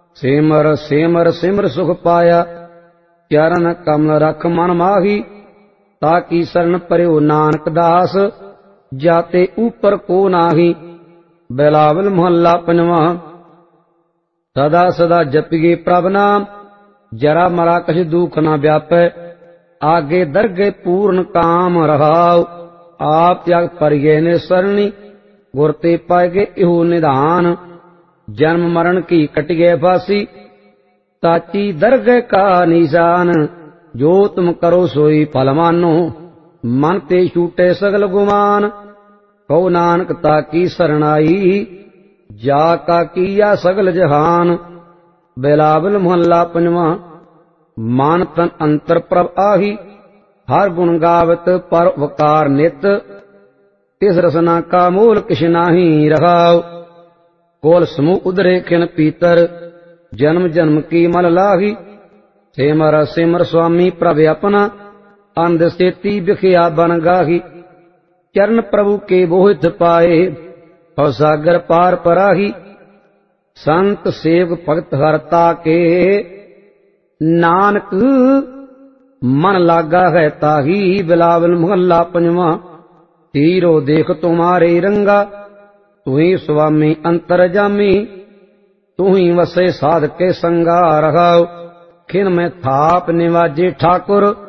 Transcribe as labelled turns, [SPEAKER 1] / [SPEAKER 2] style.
[SPEAKER 1] ਸਿਮਰ ਸਿਮਰ ਸਿਮਰ ਸੁਖ ਪਾਇਆ। ਚਰਨ ਕਮਲ ਰਖ ਮਨ ਮਾਹੀ, ਤਾਕੀ ਸਰਨ ਪਰਿਓ ਨਾਨਕ ਦਾਸ। ਜਾਤੇ ਊਪਰ ਕੋ ਨਾਹੀ। ਬਿਲਾਵਲ ਮੁਹੱਲਾ ਪੰਜਵਾਂ। ਸਦਾ ਸਦਾ ਜਪੀਏ ਪ੍ਰਭ ਨਾਮ, ਜਰਾ ਮਰਾ ਕਛ ਦੁਖ ਨਾ ਵਿਆਪੈ। ਆਗੇ ਦਰਗੇ ਪੂਰਨ ਕਾਮ ਰਹਾਉ, ਆਪ ਤਿਆਗ ਪਰਿਏ ਨੇ ਸਰਣੀ। ਗੁਰ ਤੇ ਪਾਇਗੇ ਇਹੋ ਨਿਧਾਨ, ਜਨਮ ਮਰਨ ਕੀ ਕਟਿਏ ਫਾਸੀ। ਤਾਚੀ ਦਰਗਹਿ ਕਾ ਨਿਸ਼ਾਨ, ਜੋ ਤੁਮ ਕਰੋ ਸੋਈ ਭਲ ਮਾਨੋ। ਮਨ ਤੇ ਛੂਟੇ ਸਗਲ ਗੁਮਾਨ, ਕਹੋ ਨਾਨਕ ਤਾਕੀ ਸਰਣਾਈ। ਜਾ ਕਾ ਕੀਆ ਸਗਲ ਜਹਾਨ। ਬਿਲਾਵਲ ਮੁਹੱਲਾ ਪੰਜਵਾਂ। ਮਨ ਤਨ ਅੰਤਰ ਪ੍ਰਭ ਆਹੀ, ਹਰ ਗੁਣ ਗਾਵਤ ਪਰ ਵਕਾਰ ਨਿਤ। ਤਿਸ ਰਸਨਾ ਕਾ ਮੂਲ ਕਿਛ ਨਾਹੀ ਰਹਾਉ, ਕੋਲ ਸਮੂਹ ਉਦਰੇ ਖਿਨ ਪੀਤਰ। ਜਨਮ ਜਨਮ ਕੀ ਮਲ ਲਾਹੀ, ਸਿਮਰ ਸਿਮਰ ਸੁਆਮੀ ਪ੍ਰਭ ਆਪਨਾ। ਅੰਧ ਸੇਤੀ ਬਿਖਿਆ ਬਨ ਗਾਹੀ, ਚਰਨ ਪ੍ਰਭु ਕੇ ਬੋਹਿਤ ਪਾਏ। ਭਵ ਸਾਗਰ ਪਾਰ ਪਰਾਹੀ, ਸੰਤ ਸੇਵਕ ਭਗਤ ਹਰਤਾ ਕੇ। ਨਾਨਕ ਮਨ ਲਾਗਾ ਹੈ ਤਾਹੀ। ਬਿਲਾਵਲ ਮੁਹੱਲਾ ਪੰਜਵਾਂ। ਹੀਰੋ ਦੇਖ ਤੁਮਾਰੇ ਰੰਗਾ, ਤੁਹੀ ਸੁਆਮੀ ਅੰਤਰ ਜਾਮੀ। ਤੁਹੀ ਵਸੇ ਸਾਧ ਕੇ ਸੰਗਾ ਰਹਾਉ, ਖਿਨ ਮੈਂ ਥਾਪ ਨਿਵਾਜੇ ਠਾਕੁਰ।